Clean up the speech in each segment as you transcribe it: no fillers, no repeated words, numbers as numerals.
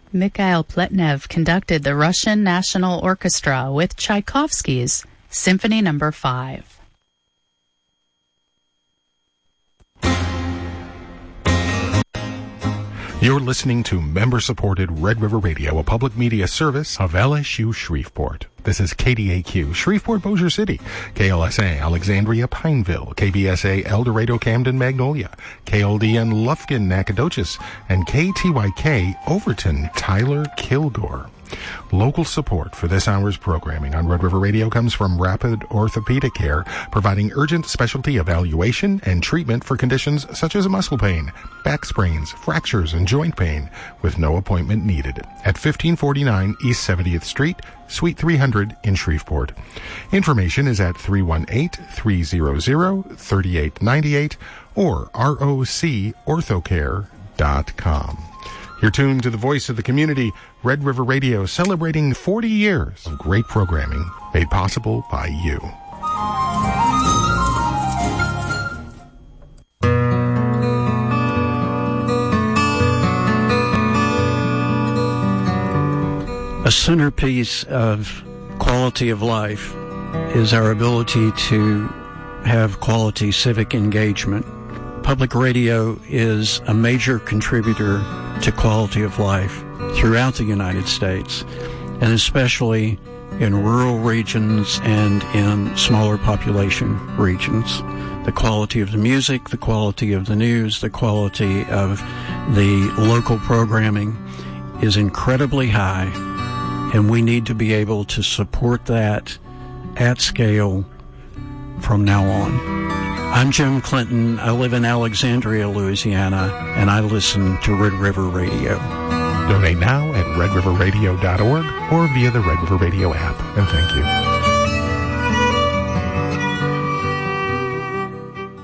Mikhail Pletnev conducted the Russian National Orchestra with Tchaikovsky's Symphony No. 5. You're listening to member-supported Red River Radio, a public media service of LSU Shreveport. This is KDAQ, Shreveport, Bossier City, KLSA, Alexandria, Pineville, KBSA, El Dorado, Camden, Magnolia, KLDN, Lufkin, Nacogdoches, and KTYK, Overton, Tyler, Kilgore. Local support for this hour's programming on Red River Radio comes from Rapid Orthopedic Care, providing urgent specialty evaluation and treatment for conditions such as muscle pain, back sprains, fractures, and joint pain, with no appointment needed. At 1549 East 70th Street, Suite 300 in Shreveport. Information is at 318-300-3898 or rocorthocare.com. You're tuned to the voice of the community, Red River Radio, celebrating 40 years of great programming made possible by you. A centerpiece of quality of life is our ability to have quality civic engagement. Public radio is a major contributor to quality of life throughout the United States, and especially in rural regions and in smaller population regions. The quality of the music, the quality of the news, the quality of the local programming is incredibly high, and we need to be able to support that at scale from now on. I'm Jim Clinton. I live in Alexandria, Louisiana, and I listen to Red River Radio. Donate now at redriverradio.org or via the Red River Radio app. And thank you.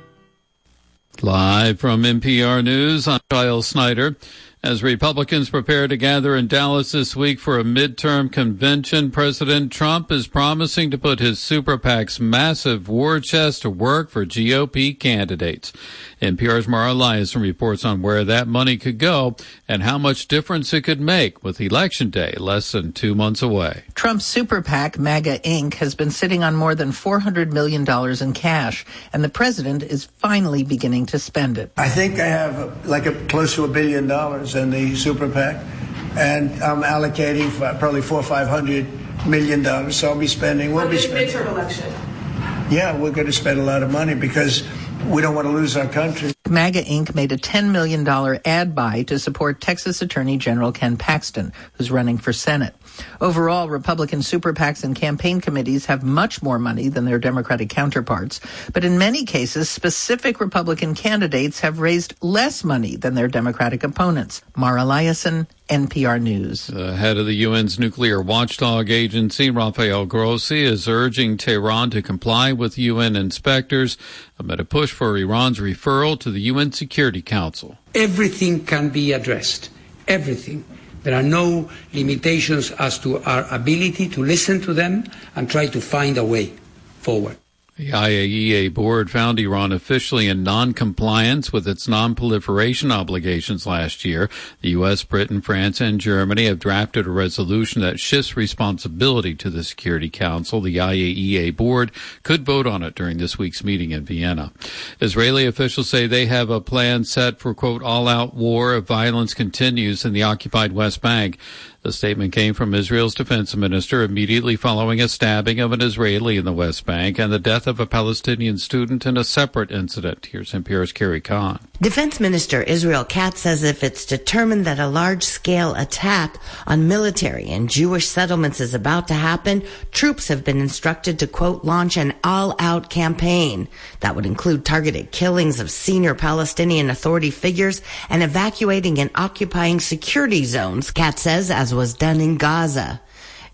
Live from NPR News, I'm Kyle Snyder. As Republicans prepare to gather in Dallas this week for a midterm convention, President Trump is promising to put his super PAC's massive war chest to work for GOP candidates. NPR's Mara Eliason reports on where that money could go and how much difference it could make with Election Day less than 2 months away. Trump's super PAC, MAGA Inc., has been sitting on more than $400 million in cash, and the president is finally beginning to spend it. I think I have close to $1 billion in the super PAC, and I'm allocating for probably $400 or $500 million. So I'll be spending. We'll be spending. Midterm election. Yeah, we're going to spend a lot of money because we don't want to lose our country. MAGA Inc. made a $10 million ad buy to support Texas Attorney General Ken Paxton, who's running for Senate. Overall, Republican super PACs and campaign committees have much more money than their Democratic counterparts. But in many cases, specific Republican candidates have raised less money than their Democratic opponents. Mara Eliason, NPR News. The head of the UN's nuclear watchdog agency, Rafael Grossi, is urging Tehran to comply with UN inspectors amid a push for Iran's referral to the UN Security Council. Everything can be addressed. Everything. There are no limitations as to our ability to listen to them and try to find a way forward. The IAEA board found Iran officially in non-compliance with its non-proliferation obligations last year. The U.S., Britain, France, and Germany have drafted a resolution that shifts responsibility to the Security Council. The IAEA board could vote on it during this week's meeting in Vienna. Israeli officials say they have a plan set for, quote, all-out war if violence continues in the occupied West Bank. The statement came from Israel's defense minister immediately following a stabbing of an Israeli in the West Bank and the death of a Palestinian student in a separate incident. Here's NPR's Carrie Kahn. Defense Minister Israel Katz says if it's determined that a large-scale attack on military and Jewish settlements is about to happen, troops have been instructed to, quote, launch an all-out campaign. That would include targeted killings of senior Palestinian Authority figures and evacuating and occupying security zones, Katz says, as was done in Gaza.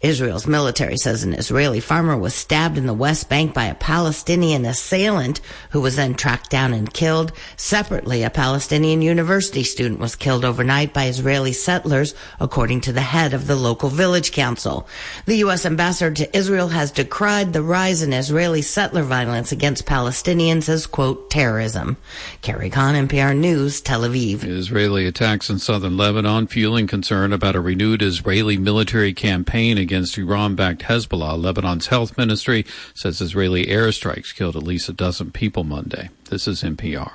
Israel's military says an Israeli farmer was stabbed in the West Bank by a Palestinian assailant who was then tracked down and killed. Separately, a Palestinian university student was killed overnight by Israeli settlers, according to the head of the local village council. The U.S. ambassador to Israel has decried the rise in Israeli settler violence against Palestinians as, quote, terrorism. Carrie Khan, NPR News, Tel Aviv. Israeli attacks in southern Lebanon fueling concern about a renewed Israeli military campaign against Iran-backed Hezbollah. Lebanon's health ministry says Israeli airstrikes killed at least a dozen people Monday. This is NPR.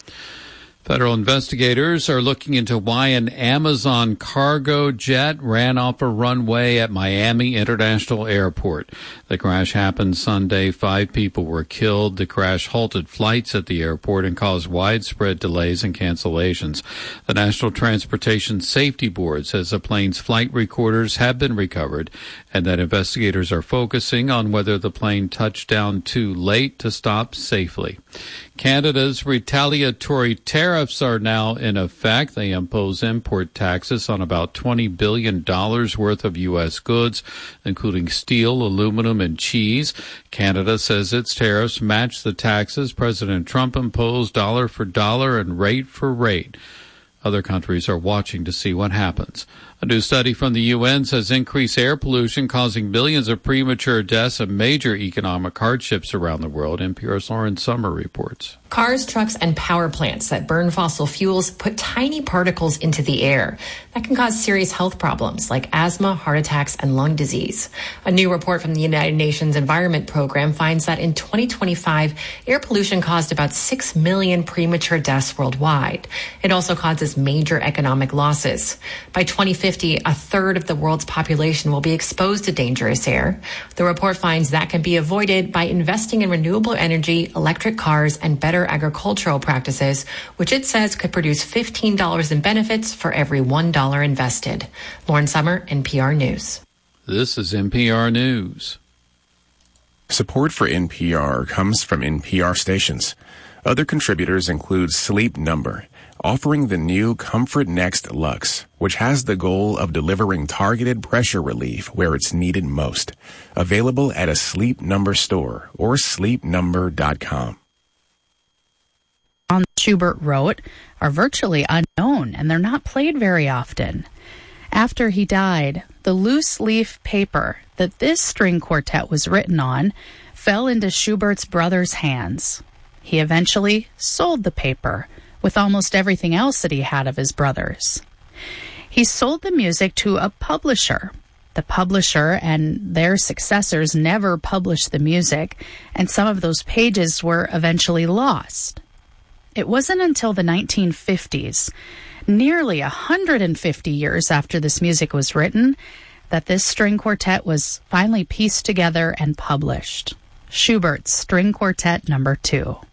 Federal investigators are looking into why an Amazon cargo jet ran off a runway at Miami International Airport. The crash happened Sunday. 5 people were killed. The crash halted flights at the airport and caused widespread delays and cancellations. The National Transportation Safety Board says the plane's flight recorders have been recovered and that investigators are focusing on whether the plane touched down too late to stop safely. Canada's retaliatory tariffs are now in effect. They impose import taxes on about $20 billion worth of U.S. goods, including steel, aluminum, and cheese. Canada says its tariffs match the taxes President Trump imposed dollar for dollar and rate for rate. Other countries are watching to see what happens. A new study from the UN says increased air pollution causing millions of premature deaths and major economic hardships around the world. NPR's Lauren Summer reports. Cars, trucks, and power plants that burn fossil fuels put tiny particles into the air that can cause serious health problems like asthma, heart attacks, and lung disease. A new report from the United Nations Environment Program finds that in 2025, air pollution caused about 6 million premature deaths worldwide. It also causes major economic losses. By 2050, a third of the world's population will be exposed to dangerous air. The report finds that can be avoided by investing in renewable energy, electric cars, and better agricultural practices, which it says could produce $15 in benefits for every $1 invested. Lauren Summer, NPR News. This is NPR News. Support for NPR comes from NPR stations. Other contributors include Sleep Number, offering the new Comfort Next Luxe, which has the goal of delivering targeted pressure relief where it's needed most. Available at a Sleep Number store or sleepnumber.com. Schubert wrote are virtually unknown, and they're not played very often. After he died, the loose leaf paper that this string quartet was written on fell into Schubert's brother's hands. He eventually sold the paper, with almost everything else that he had of his brother's. He sold the music to a publisher. The publisher and their successors never published the music, and some of those pages were eventually lost. It wasn't until the 1950s, nearly 150 years after this music was written, that this string quartet was finally pieced together and published. Schubert's String Quartet No. 2.